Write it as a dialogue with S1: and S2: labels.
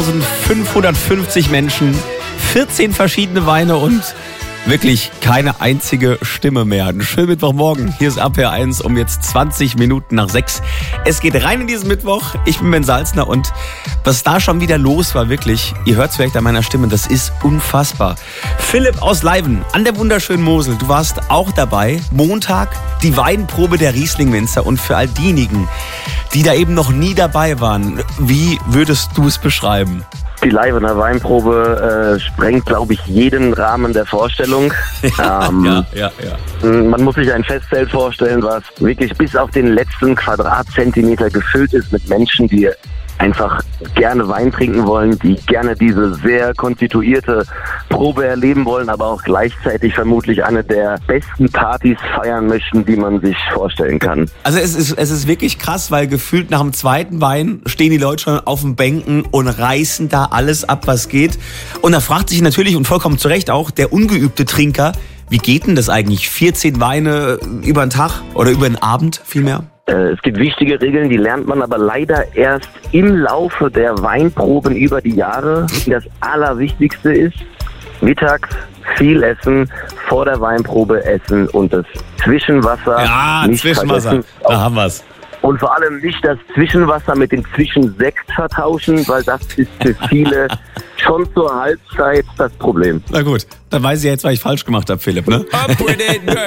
S1: 1550 Menschen, 14 verschiedene Weine und wirklich keine einzige Stimme mehr. Einen schönen Mittwochmorgen. Hier ist RPR1 um jetzt 20 Minuten nach 6. Es geht rein in diesen Mittwoch. Ich bin Ben Salzner und was da schon wieder los war, wirklich, ihr hört es vielleicht an meiner Stimme, das ist unfassbar. Philipp aus Leiven an der wunderschönen Mosel, du warst auch dabei. Montag die Weinprobe der Riesling-Winzer und für all diejenigen, die da eben noch nie dabei waren, wie würdest du es beschreiben?
S2: Die Leivener Weinprobe sprengt, glaube ich, jeden Rahmen der Vorstellung.
S1: Ja.
S2: Man muss sich ein Festzelt vorstellen, was wirklich bis auf den letzten Quadratzentimeter gefüllt ist mit Menschen, die einfach gerne Wein trinken wollen, die gerne diese sehr konstituierte Probe erleben wollen, aber auch gleichzeitig vermutlich eine der besten Partys feiern möchten, die man sich vorstellen kann.
S1: Also es ist wirklich krass, weil gefühlt nach dem zweiten Wein stehen die Leute schon auf den Bänken und reißen da alles ab, was geht. Und da fragt sich natürlich, und vollkommen zu Recht auch, der ungeübte Trinker, wie geht denn das eigentlich? 14 Weine über den Tag oder über den Abend vielmehr?
S2: Es gibt wichtige Regeln, die lernt man aber leider erst im Laufe der Weinproben über die Jahre. Das Allerwichtigste ist, mittags viel essen, vor der Weinprobe essen und das Zwischenwasser nicht
S1: Zwischenwasser,
S2: vergessen.
S1: Da haben wir's.
S2: Und vor allem nicht das Zwischenwasser mit dem Zwischensekt vertauschen, weil das ist für viele schon zur Halbzeit das Problem.
S1: Na gut, dann weiß ich jetzt, was ich falsch gemacht habe, Philipp, ne?